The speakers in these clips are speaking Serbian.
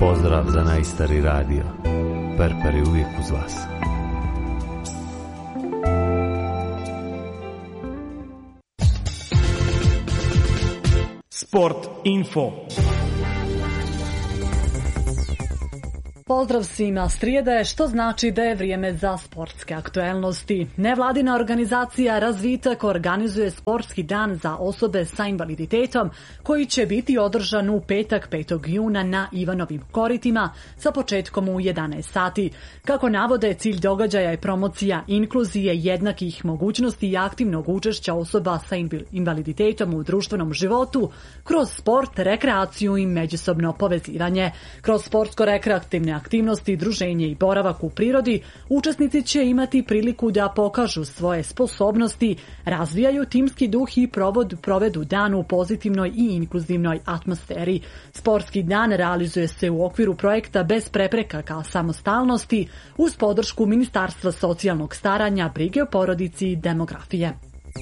Pozdrav za najstari radio. Perper je uvijek uz vas. Sport info. Pozdrav svima, srijeda je, što znači da je vrijeme za sportske aktuelnosti. Nevladina organizacija Razvitak organizuje sportski dan za osobe sa invaliditetom koji će biti održan u petak 5. juna na Ivanovim koritima sa početkom u 11 sati. Kako navode, cilj događaja je promocija inkluzije, jednakih mogućnosti i aktivnog učešća osoba sa invaliditetom u društvenom životu kroz sport, rekreaciju i međusobno povezivanje. Kroz sportsko-rekreativne aktivnosti, druženje i boravak u prirodi, učesnici će imati priliku da pokažu svoje sposobnosti, razvijaju timski duh i provedu dan u pozitivnoj i inkluzivnoj atmosferi. Sportski dan realizuje se u okviru projekta Bez prepreka ka samostalnosti uz podršku Ministarstva socijalnog staranja, brige o porodici i demografije.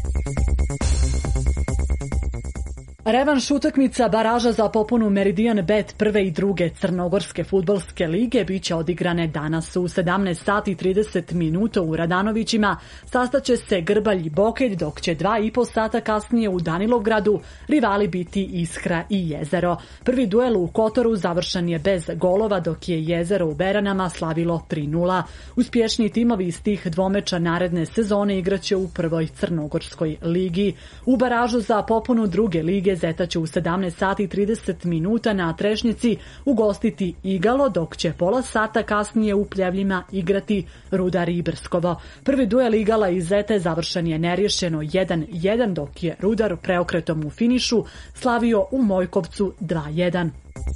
Revanš utakmica baraža za popunu Meridian Bet prve i druge Crnogorske fudbalske lige biće odigrane danas u 17 sati 30 minuta u Radanovićima. Sastaće se Grbalj i Bokelj, dok će 2,5 sata kasnije u Danilovgradu rivali biti Iskra i Jezero. Prvi duel u Kotoru završen je bez golova, dok je Jezero u Beranama slavilo 3:0. Uspješniji timovi iz tih dvomeča naredne sezone igraće u prvoj Crnogorskoj ligi. U baražu za popunu druge lige Zeta će u 17 sati 30 minuta na Trešnjici ugostiti Igalo, dok će pola sata kasnije u Pljevljima igrati Rudar i Brskovo. Prvi duel Igala i Zete završen je neriješeno 1:1, dok je Rudar preokretom u finišu slavio u Mojkovcu 2:1.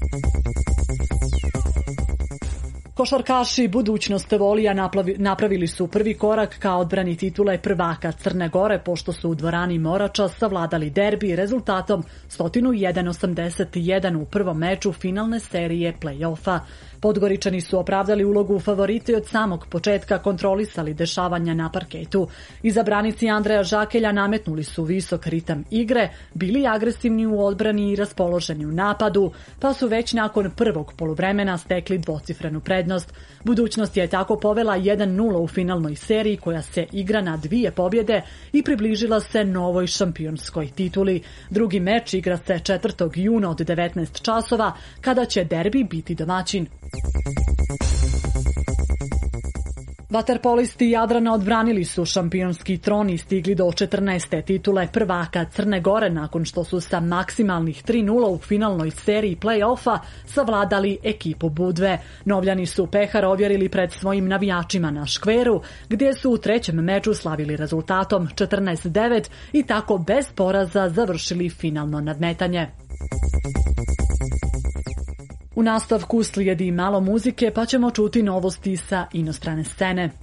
Košarkaši Budućnost Volija napravili su prvi korak ka odbrani titule prvaka Crne Gore, pošto su u dvorani Morača savladali derbi rezultatom 101-81 u prvom meču finalne serije play-offa. Podgoričani su opravdali ulogu favorita i od samog početka kontrolisali dešavanja na parketu. Izabranici Andreja Žakelja nametnuli su visok ritam igre, bili agresivni u odbrani i raspoloženi u napadu, pa su već nakon prvog poluvremena stekli dvocifrenu prednost. Budućnost je tako povela 1:0 u finalnoj seriji koja se igra na 2 pobjede i približila se novoj šampionskoj tituli. Drugi meč igra se 4. juna od 19 časova, kada će derbi biti domaćin. Vaterpolisti Jadrana odbranili su šampionski tron i stigli do 14. titule prvaka Crne Gore nakon što su sa maksimalnih 3:0 u finalnoj seriji play-offa savladali ekipu Budve. Novljani su pehar ovjerili pred svojim navijačima na Škveru, gdje su u trećem meču slavili rezultatom 14:9 i tako bez poraza završili finalno nadmetanje. U nastavku slijedi malo muzike, pa ćemo čuti novosti sa inostrane scene.